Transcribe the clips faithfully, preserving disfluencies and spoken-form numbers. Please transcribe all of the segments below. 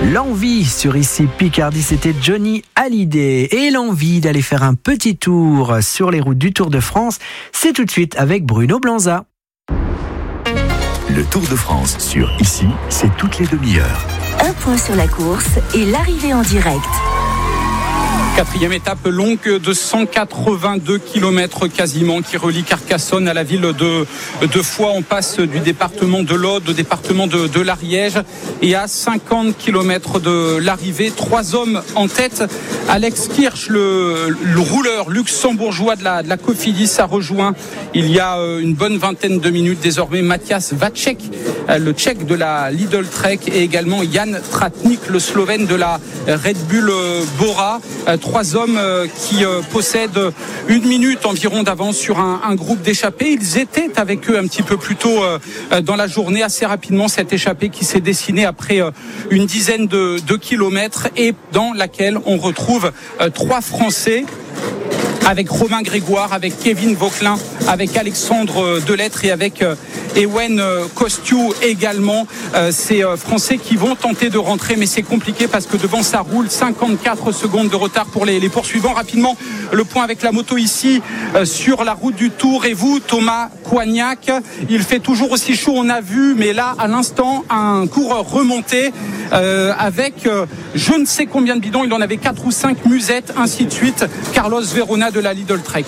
L'envie sur Ici Picardie, c'était Johnny Hallyday. Et l'envie d'aller faire un petit tour sur les routes du Tour de France, c'est tout de suite avec Bruno Blanza. Le Tour de France sur Ici, c'est toutes les demi-heures. Un point sur la course et l'arrivée en direct. Quatrième étape longue de cent quatre-vingt-deux kilomètres quasiment qui relie Carcassonne à la ville de, de Foix. On passe du département de l'Aude au département de, de l'Ariège et à cinquante kilomètres de l'arrivée. Trois hommes en tête. Alex Kirch, le, le rouleur luxembourgeois de la, de la Cofidis, a rejoint il y a une bonne vingtaine de minutes désormais Matthias Vacek, le Tchèque de la Lidl Trek, et également Jan Tratnik, le Slovène de la Red Bull Bora. Trois hommes qui possèdent une minute environ d'avance sur un, un groupe d'échappés. Ils étaient avec eux un petit peu plus tôt dans la journée. Assez rapidement, cette échappée qui s'est dessinée après une dizaine de, de kilomètres et dans laquelle on retrouve trois Français, avec Romain Grégoire, avec Kevin Vauquelin, avec Alexandre Delettre et avec Ewen Kostiou également. Ces Français qui vont tenter de rentrer, mais c'est compliqué parce que devant ça roule. Cinquante-quatre secondes de retard pour les, les poursuivants. Rapidement, le point avec la moto ici sur la route du Tour. Et vous, Thomas Coignac, il fait toujours aussi chaud, on a vu, mais là, à l'instant, un coureur remonté euh, avec euh, je ne sais combien de bidons. Il en avait quatre ou cinq musettes, ainsi de suite. Carlos Verona de la Lidl Trek.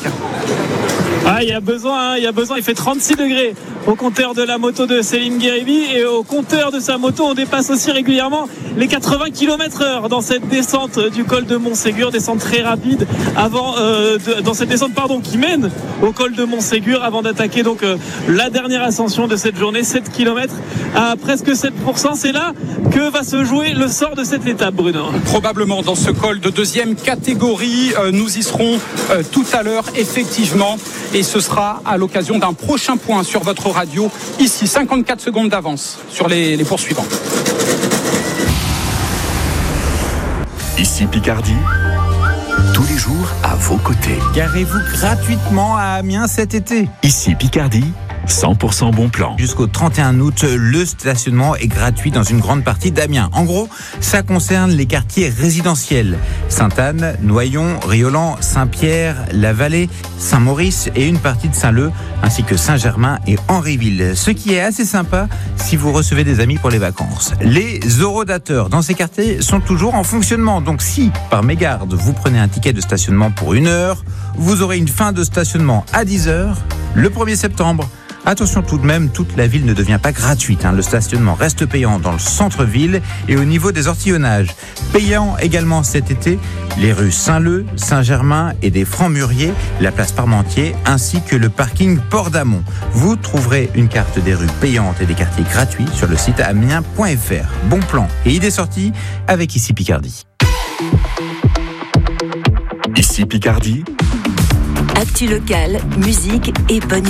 Ah, il y a besoin, hein, il y a besoin. Il fait trente-six degrés au compteur de la moto de Céline Guéribi, et au compteur de sa moto, on dépasse aussi régulièrement les quatre-vingts kilomètres heure dans cette descente du col de Montségur, descente très rapide avant euh, de, dans cette descente pardon qui mène au col de Montségur avant d'attaquer donc euh, la dernière ascension de cette journée, sept kilomètres à presque sept pour cent. C'est là que va se jouer le sort de cette étape, Bruno. Probablement dans ce col de deuxième catégorie. Euh, nous y serons euh, tout à l'heure effectivement, et ce sera à l'occasion d'un prochain point sur votre radio. Ici, cinquante-quatre secondes d'avance sur les, les poursuivants. Ici Picardie, tous les jours à vos côtés. Garez-vous gratuitement à Amiens cet été. Ici Picardie, cent pour cent bon plan. Jusqu'au trente et un août, le stationnement est gratuit dans une grande partie d'Amiens. En gros, ça concerne les quartiers résidentiels. Sainte-Anne, Noyon, Riolan, Saint-Pierre, La Vallée, Saint-Maurice et une partie de Saint-Leu, ainsi que Saint-Germain et Henryville. Ce qui est assez sympa si vous recevez des amis pour les vacances. Les horodateurs dans ces quartiers sont toujours en fonctionnement. Donc si, par mégarde, vous prenez un ticket de stationnement pour une heure, vous aurez une fin de stationnement à dix heures le premier septembre. Attention tout de même, toute la ville ne devient pas gratuite. Hein. Le stationnement reste payant dans le centre-ville et au niveau des ortillonnages. Payant également cet été, les rues Saint-Leu, Saint-Germain et des Francs-Muriers, la place Parmentier, ainsi que le parking Port d'Amont. Vous trouverez une carte des rues payantes et des quartiers gratuits sur le site amiens point f r. Bon plan et idées sorties avec Ici Picardie. Ici Picardie. Actu locale, musique et bonne